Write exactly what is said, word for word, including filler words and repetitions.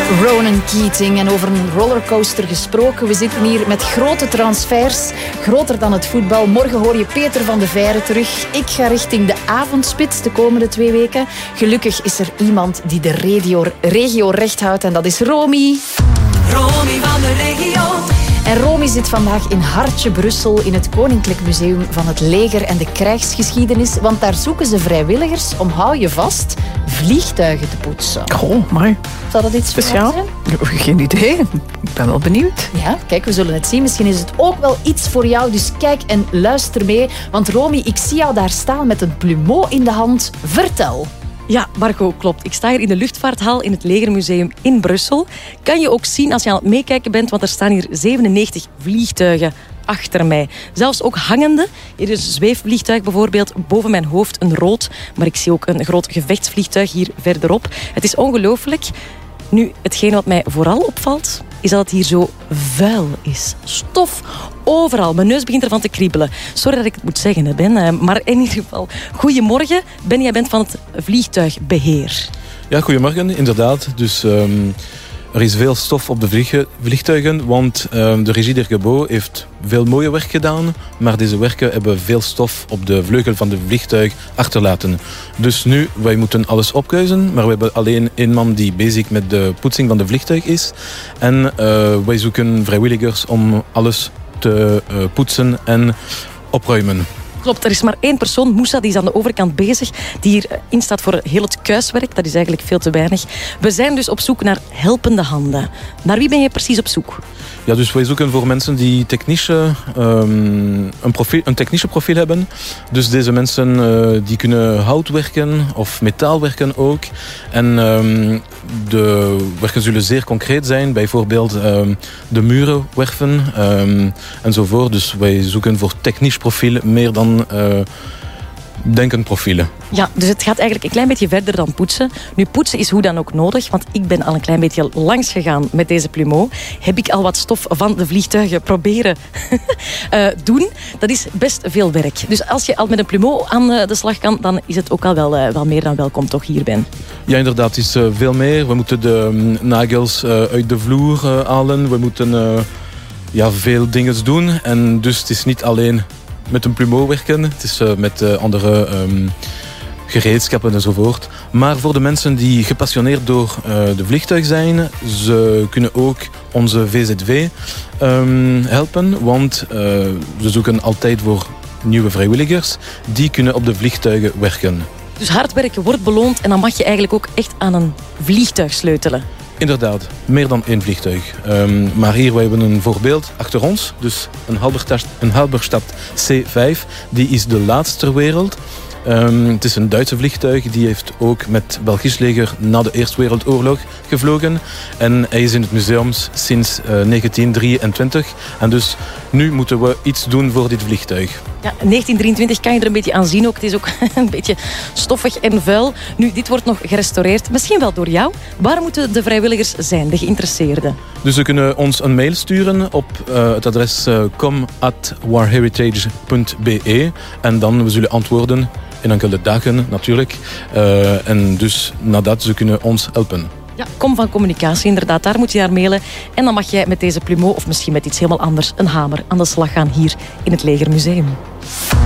Ronan Keating. En over een rollercoaster gesproken. We zitten hier met grote transfers. Groter dan het voetbal. Morgen hoor je Peter van de Veire terug. Ik ga richting de avondspits de komende twee weken. Gelukkig is er iemand die de regio, regio recht houdt. En dat is Romy. Romy van de regio. En Romy zit vandaag in Hartje, Brussel, in het Koninklijk Museum van het Leger en de Krijgsgeschiedenis. Want daar zoeken ze vrijwilligers om, hou je vast, vliegtuigen te poetsen. Oh, maar Zou dat iets speciaal zijn? Geen idee. Ik ben wel benieuwd. Ja, kijk, we zullen het zien. Misschien is het ook wel iets voor jou. Dus kijk en luister mee. Want Romy, ik zie jou daar staan met een plumeau in de hand. Vertel. Ja, Marco, klopt. Ik sta hier in de luchtvaarthal in het Legermuseum in Brussel. Kan je ook zien als je aan het meekijken bent, want er staan hier zevenennegentig vliegtuigen achter mij. Zelfs ook hangende. Hier is een zweefvliegtuig bijvoorbeeld, boven mijn hoofd een rood. Maar ik zie ook een groot gevechtsvliegtuig hier verderop. Het is ongelooflijk. Nu, hetgeen wat mij vooral opvalt, is dat het hier zo vuil is. Stof overal. Mijn neus begint ervan te kriebelen. Sorry dat ik het moet zeggen, Ben. Maar in ieder geval, goedemorgen. Ben, jij bent van het vliegtuigbeheer. Ja, goedemorgen, inderdaad. Dus um, er is veel stof op de vlieg- vliegtuigen, want um, de Regie der Gebouw heeft veel mooie werk gedaan, maar deze werken hebben veel stof op de vleugel van de vliegtuig achterlaten. Dus nu, wij moeten alles opkuisen, maar we hebben alleen één man die bezig met de poetsing van de vliegtuig is. En uh, wij zoeken vrijwilligers om alles te uh, poetsen en opruimen. Klopt, er is maar één persoon, Moussa, die is aan de overkant bezig, die hierin staat voor heel het kuiswerk. Dat is eigenlijk veel te weinig. We zijn dus op zoek naar helpende handen. Naar wie ben je precies op zoek? Ja, dus wij zoeken voor mensen die technische, um, een, profiel, een technische profiel hebben. Dus deze mensen uh, die kunnen hout werken of metaal werken ook. En um, de werken zullen zeer concreet zijn. Bijvoorbeeld um, de muren werven um, enzovoort. Dus wij zoeken voor technisch profiel meer dan uh, denkend profielen. Ja, dus het gaat eigenlijk een klein beetje verder dan poetsen. Nu, poetsen is hoe dan ook nodig, want ik ben al een klein beetje langs gegaan met deze plumeau. Heb ik al wat stof van de vliegtuigen proberen uh, doen. Dat is best veel werk. Dus als je al met een plumeau aan de slag kan, dan is het ook al wel, uh, wel meer dan welkom toch hier ben. Ja, inderdaad, het is uh, veel meer. We moeten de um, nagels uh, uit de vloer uh, halen. We moeten uh, ja, veel dingen doen. En dus het is niet alleen met een plumeau werken. Het is uh, met uh, andere um, gereedschappen enzovoort. Maar voor de mensen die gepassioneerd door uh, de vliegtuig zijn, ze kunnen ook onze V Z W um, helpen. Want uh, we zoeken altijd voor nieuwe vrijwilligers. Die kunnen op de vliegtuigen werken. Dus hard werken wordt beloond en dan mag je eigenlijk ook echt aan een vliegtuig sleutelen. Inderdaad, meer dan één vliegtuig. Um, maar hier we hebben een voorbeeld achter ons. Dus een Halberstadt, een Halberstadt C vijf. Die is de laatste ter wereld. Um, het is een Duitse vliegtuig. Die heeft ook met het Belgisch leger na de Eerste Wereldoorlog gevlogen. En hij is in het museum sinds uh, negentien drieëntwintig. En dus nu moeten we iets doen voor dit vliegtuig. Ja, negentien drieëntwintig kan je er een beetje aan zien ook. Het is ook een beetje stoffig en vuil. Nu, dit wordt nog gerestaureerd. Misschien wel door jou. Waar moeten de vrijwilligers zijn, de geïnteresseerden? Dus ze kunnen ons een mail sturen op uh, het adres uh, com at warheritage punt b e. En dan we zullen antwoorden in enkele dagen natuurlijk. Uh, en dus nadat ze kunnen ons helpen. Ja, kom van communicatie, inderdaad. Daar moet je naar mailen. En dan mag jij met deze plumeau, of misschien met iets helemaal anders, een hamer aan de slag gaan hier in het Legermuseum.